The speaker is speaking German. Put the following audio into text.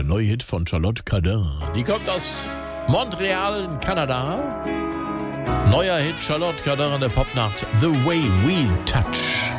neue Hit von Charlotte Cardin. Die kommt aus Montreal in Kanada. Neuer Hit Charlotte Cardin in der Popnacht, The Way We Touch.